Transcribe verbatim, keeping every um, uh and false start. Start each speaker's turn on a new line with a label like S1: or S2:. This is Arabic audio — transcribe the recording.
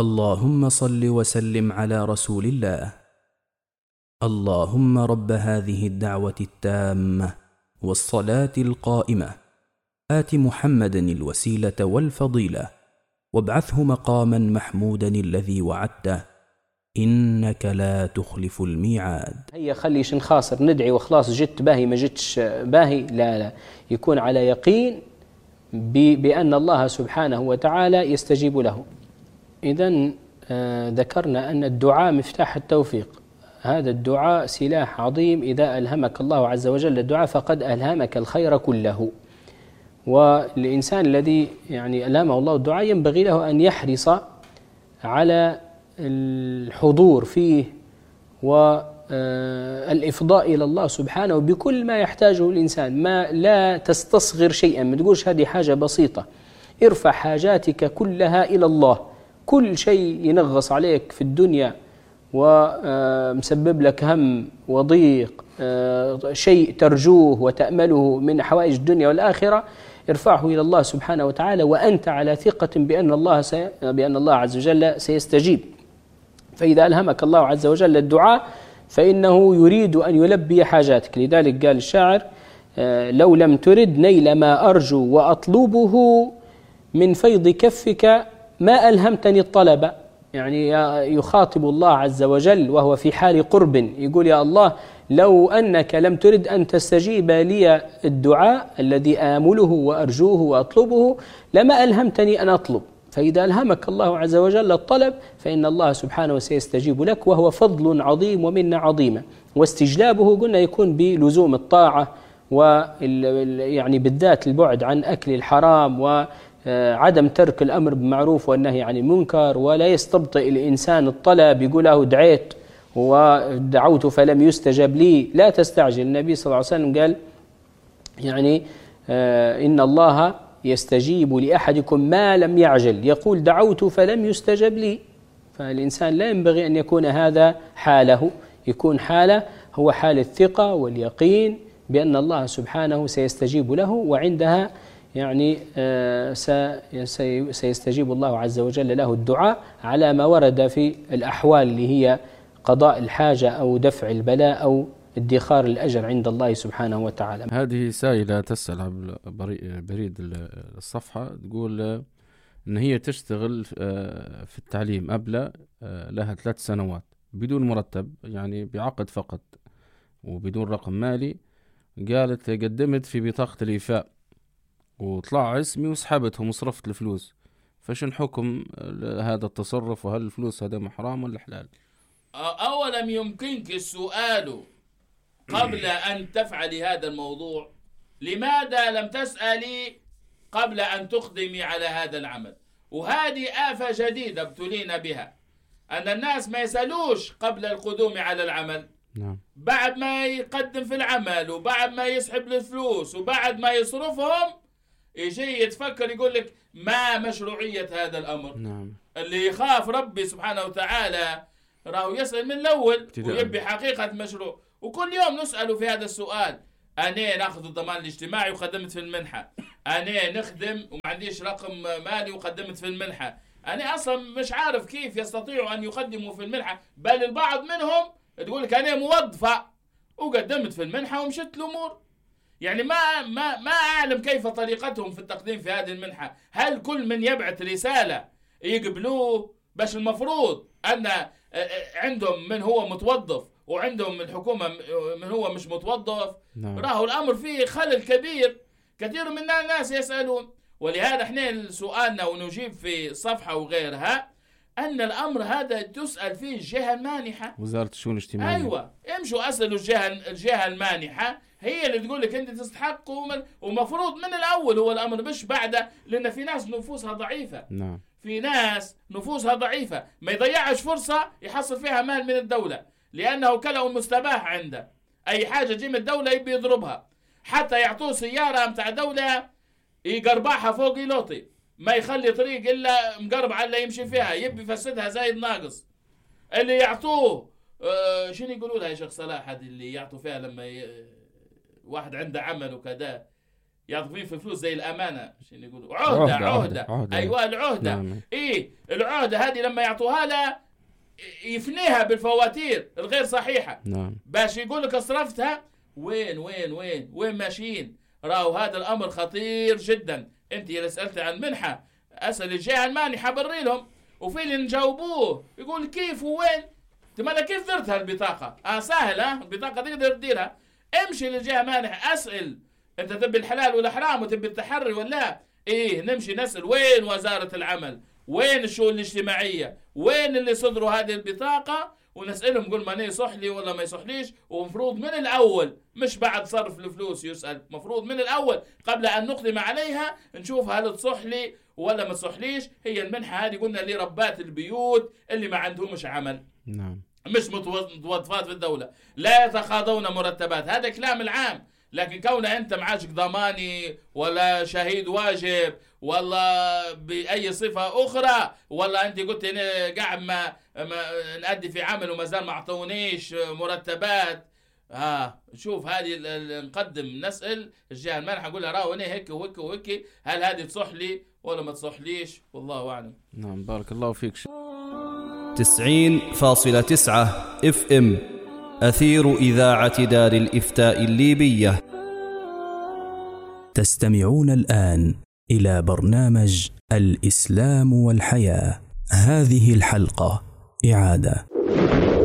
S1: اللهم صل وسلم على رسول الله. اللهم رب هذه الدعوة التامة والصلاة القائمة آت محمدا الوسيلة والفضيلة وابعثه مقاما محمودا الذي وعدته إنك لا تخلف الميعاد.
S2: هيا خليش نخاصر ندعي وخلاص جت باهي ما جتش باهي، لا لا، يكون على يقين بأن الله سبحانه وتعالى يستجيب له. إذن آه ذكرنا أن الدعاء مفتاح التوفيق. هذا الدعاء سلاح عظيم، إذا ألهمك الله عز وجل الدعاء فقد ألهمك الخير كله. والإنسان الذي يعني ألهمه الله الدعاء ينبغي له أن يحرص على الحضور فيه والإفضاء إلى الله سبحانه بكل ما يحتاجه الإنسان. ما لا تستصغر شيئا، ما تقولش هذه حاجة بسيطة، ارفع حاجاتك كلها إلى الله. كل شيء ينغص عليك في الدنيا ومسبب لك هم وضيق، شيء ترجوه وتأمله من حوائج الدنيا والآخرة، ارفعه إلى الله سبحانه وتعالى وأنت على ثقة بأن الله سي... بأن الله عز وجل سيستجيب. فإذا ألهمك الله عز وجل الدعاء فإنه يريد أن يلبي حاجاتك. لذلك قال الشاعر: لو لم ترد نيل ما أرجو وأطلبه من فيض كفك ما ألهمتني الطلب. يعني يخاطب الله عز وجل وهو في حال قرب، يقول: يا الله لو أنك لم ترد أن تستجيب لي الدعاء الذي آمله وأرجوه وأطلبه لما ألهمتني أن أطلب. فإذا ألهمك الله عز وجل الطلب فإن الله سبحانه سيستجيب لك، وهو فضل عظيم ومنة عظيمة. واستجلابه قلنا يكون بلزوم الطاعة، ويعني بالذات البعد عن أكل الحرام وعدم ترك الأمر بالمعروف والنهي عن المنكر. ولا يستبطئ الإنسان الطلب، يقول له دعيت ودعوت فلم يستجب لي، لا تستعجل. النبي صلى الله عليه وسلم قال يعني آه إن الله يستجيب لأحدكم ما لم يعجل، يقول دعوت فلم يستجب لي. فالإنسان لا ينبغي أن يكون هذا حاله، يكون حاله هو حال الثقة واليقين بأن الله سبحانه سيستجيب له، وعندها يعني آه سيستجيب الله عز وجل له الدعاء على ما ورد في الأحوال اللي هي قضاء الحاجة أو دفع البلاء أو ادخار الأجر عند الله سبحانه وتعالى.
S3: هذه سائلة تسأل بريد الصفحة، تقول إن هي تشتغل في التعليم أبلة لها ثلاث سنوات بدون مرتب، يعني بعقد فقط وبدون رقم مالي. قالت قدمت في بطاقة الإيفاء وطلع اسمي وسحبتهم وصرفت الفلوس، فشن حكم هذا التصرف؟ وهل الفلوس هذا حرام ولا حلال؟
S4: أولا يمكنك السؤال قبل أن تفعلي هذا الموضوع: لماذا لم تسألي قبل أن تقدمي على هذا العمل؟ وهذه آفة جديدة ابتلينا بها، أن الناس ما يسألوش قبل القدوم على العمل.
S3: نعم.
S4: بعد ما يقدم في العمل وبعد ما يسحب الفلوس وبعد ما يصرفهم يجي يتفكر يقول لك ما مشروعية هذا الأمر.
S3: نعم.
S4: اللي يخاف ربي سبحانه وتعالى راهو يسأل من الأول ويبي حقيقة مشروع. وكل يوم نسأله في هذا السؤال: أنا ناخذ الضمان الاجتماعي وقدمت في المنحة، أنا نخدم وما عنديش رقم مالي وقدمت في المنحة، أنا أصلا مش عارف كيف يستطيعوا أن يقدموا في المنحة، بل البعض منهم تقول لك أنا موظفة وقدمت في المنحة ومشت الأمور. يعني ما ما ما أعلم كيف طريقتهم في التقديم في هذه المنحة. هل كل من يبعث رسالة يقبلوه؟ باش المفروض أن عندهم من هو متوظف وعندهم من الحكومة من هو مش متوظف.
S3: نعم.
S4: راهو الأمر فيه خلل كبير. كثير من الناس يسألون، ولهذا احنا سؤالنا ونجيب في صفحة وغيرها أن الأمر هذا تسأل فيه الجهة المانحة،
S3: وزارة الشؤون الاجتماعية.
S4: أيوة، امشوا أسألوا الجهة الجهة المانحة، هي اللي تقول لك أنت تستحق. ومفروض من الأول هو الأمر مش بعده، لأن في ناس نفوسها ضعيفة.
S3: نعم.
S4: في ناس نفوسها ضعيفة ما يضيعش فرصة يحصل فيها مال من الدولة، لأنه كله مستباح عنده. أي حاجة جي من الدولة يبي يضربها، حتى يعطوه سيارة متاع دولة يقربعها فوق يلوطي، ما يخلي طريق إلا مقربعة إلا يمشي فيها، يبي يفسدها زايد ناقص. اللي يعطوه آه شنو يقولوا لها يا شيخ صلاح، هذه اللي يعطوا فيها لما ي... واحد عنده عمل وكذا، يعطفين في فلوس زي الامانه عشان يقولوا عهده عهده, عهدة. عهدة. ايوه العهده نعم. ايه العهده هذه لما يعطوها له يفنيها بالفواتير الغير صحيحه نعم. باش يقول لك اصرفتها وين وين وين وين ماشيين. راهو هذا الامر خطير جدا. انت اللي سالت عن منحه اسال الجهه المانحه بري لهم، وفي اللي نجاوبوه يقول كيف وين. تمالا كيف درت هالبطاقه؟ اه سهله البطاقه تقدر تديرها. امشي للجهه مانحه اسال انت تبي الحلال ولا حرام وتبي التحري ولا ايه. نمشي نسال وين وزاره العمل، وين الشؤون الاجتماعيه، وين اللي صدروا هذه البطاقه، ونسالهم نقول ماني يصح لي ولا ما يصحليش. ومفروض من الاول مش بعد صرف الفلوس يسال، مفروض من الاول قبل ان نقدم عليها نشوف هل تصح لي ولا ما تصحليش. هي المنحه هذه قلنا لربات البيوت اللي ما عندهمش عمل نعم مش متوظفات في الدوله لا يتقاضون مرتبات. هذا كلام العام. لكن كون انت معاش ضماني ولا شهيد واجب ولا باي صفه اخرى، ولا انت قلت انا قاعد ما, ما نأدي في عمل وما زال ما اعطونيش مرتبات، ها شوف هذه نقدم نسال الجهه المانحه نقول لها راهو انا هيك وهيك وهيك، هل هذه تصح لي ولا ما تصحليش؟ والله اعلم.
S3: نعم بارك الله فيك.
S1: تسعين فاصلة تسعة اف ام أثير إذاعة دار الإفتاء الليبية. تستمعون الآن إلى برنامج الإسلام والحياة. هذه الحلقة إعادة.